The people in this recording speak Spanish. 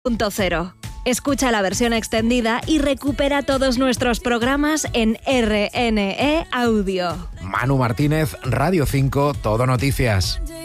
2.0. Escucha la versión extendida y recupera todos nuestros programas en RNE Audio. Manu Martínez, Radio 5, Todo Noticias.